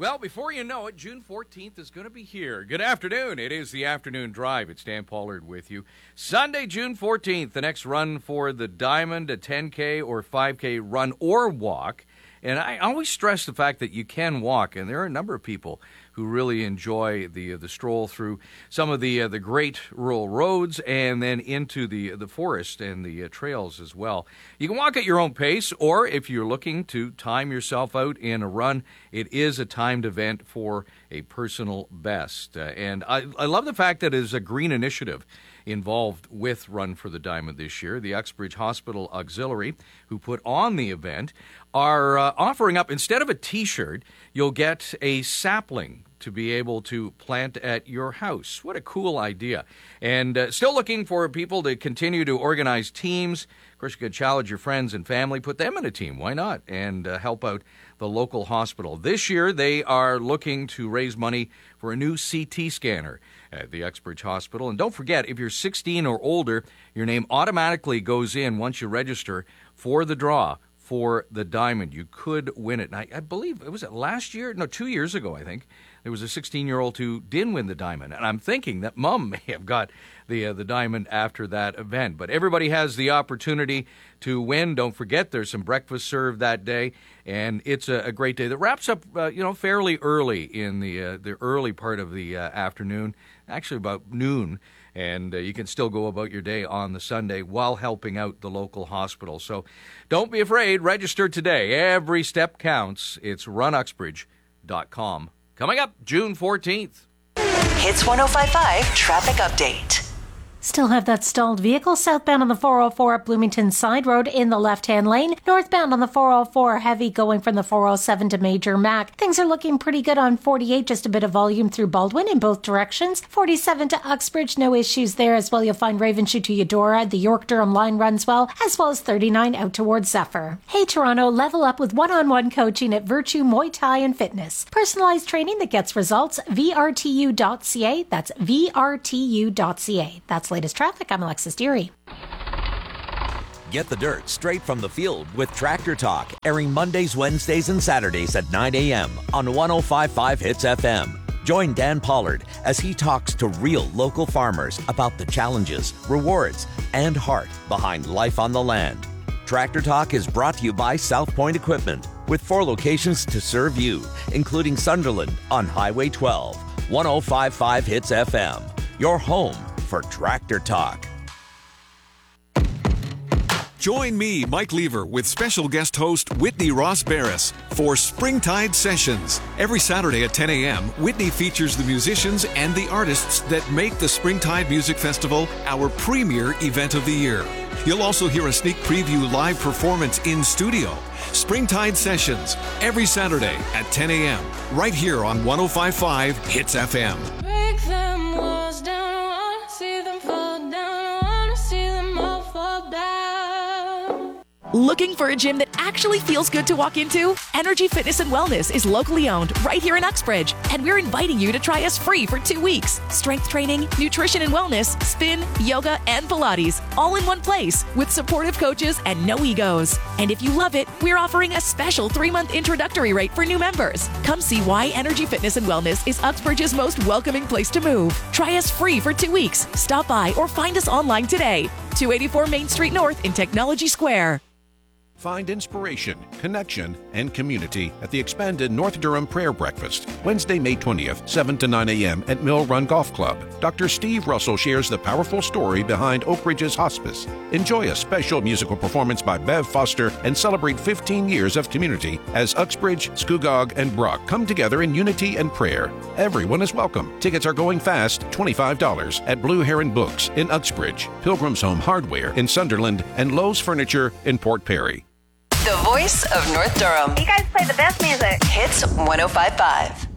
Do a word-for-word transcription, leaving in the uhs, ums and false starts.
Well, before you know it, June fourteenth is going to be here. Good afternoon. It is the Afternoon Drive. It's Dan Pollard with you. Sunday, June fourteenth, the next run for the Diamond, a ten K or five K run or walk. And I always stress the fact that you can walk, and there are a number of people who really enjoy the the stroll through some of the uh, the great rural roads and then into the the forest and the uh, trails as well. You can walk at your own pace, or if you're looking to time yourself out in a run, it is a timed event for a personal best. Uh, and I, I love the fact that it is a green initiative involved with Run for the Diamond this year. The Uxbridge Hospital Auxiliary, who put on the event, are uh, offering up, instead of a T-shirt, you'll get a sapling to be able to plant at your house. What a cool idea. And uh, still looking for people to continue to organize teams. Of course, you could challenge your friends and family, put them in a team. Why not? And uh, help out the local hospital. This year, they are looking to raise money for a new C T scanner at the Uxbridge Hospital. And don't forget, if you're sixteen or older, your name automatically goes in once you register for the draw for the Diamond. You could win it. And I, I believe, it was it last year? No, two years ago, I think. There was a sixteen-year-old who did win the Diamond. And I'm thinking that Mom may have got the uh, the Diamond after that event. But everybody has the opportunity to win. Don't forget, there's some breakfast served that day. And it's a, a great day that wraps up, uh, you know, fairly early in the, uh, the early part of the uh, afternoon. Actually, about noon. And uh, you can still go about your day on the Sunday while helping out the local hospital. So don't be afraid. Register today. Every step counts. It's run uxbridge dot com. Coming up, June fourteenth. Hits one oh five point five Traffic Update. Still have that stalled vehicle southbound on the four oh four at Bloomington Side Road in the left-hand lane. Northbound on the four oh four, heavy going from the four oh seven to Major Mac. Things are looking pretty good on forty-eight, just a bit of volume through Baldwin in both directions. forty-seven to Uxbridge, no issues there as well. You'll find Ravenshoe to Eudora. The York-Durham line runs well, as well as thirty-nine out towards Zephyr. Hey Toronto, level up with one-on-one coaching at Virtue Muay Thai and Fitness. Personalized training that gets results. V R T U dot C A. That's V R T U dot C A. That's latest traffic. I'm Alexis Deary. Get the dirt straight from the field with Tractor Talk, airing Mondays, Wednesdays, and Saturdays at nine a.m. on one oh five point five Hits F M. Join Dan Pollard as he talks to real local farmers about the challenges, rewards, and heart behind life on the land. Tractor Talk is brought to you by South Point Equipment, with four locations to serve you, including Sunderland on Highway twelve. one oh five point five Hits F M, your home for Tractor Talk. Join me, Mike Lever, with special guest host Whitney Ross Barris for Springtide Sessions. Every Saturday at ten a.m., Whitney features the musicians and the artists that make the Springtide Music Festival our premier event of the year. You'll also hear a sneak preview live performance in studio. Springtide Sessions, every Saturday at ten a.m., right here on one oh five point five Hits F M. Break them walls down, I wanna see them fall down, I wanna see them all fall down. Looking for a gym that actually feels good to walk into? Energy Fitness and Wellness is locally owned right here in Uxbridge, and we're inviting you to try us free for two weeks. Strength training, nutrition and wellness, spin, yoga, and Pilates, all in one place with supportive coaches and no egos. And if you love it, we're offering a special three-month introductory rate for new members. Come see why Energy Fitness and Wellness is Uxbridge's most welcoming place to move. Try us free for two weeks. Stop by or find us online today. two eighty-four Main Street North in Technology Square. Find inspiration, connection, and community at the expanded North Durham Prayer Breakfast, Wednesday, May twentieth, seven to nine a.m. at Mill Run Golf Club. Doctor Steve Russell shares the powerful story behind Oak Ridge's hospice. Enjoy a special musical performance by Bev Foster and celebrate fifteen years of community as Uxbridge, Scugog, and Brock come together in unity and prayer. Everyone is welcome. Tickets are going fast, twenty-five dollars at Blue Heron Books in Uxbridge, Pilgrim's Home Hardware in Sunderland, and Lowe's Furniture in Port Perry. The voice of North Durham. You guys play the best music. Hits one oh five point five.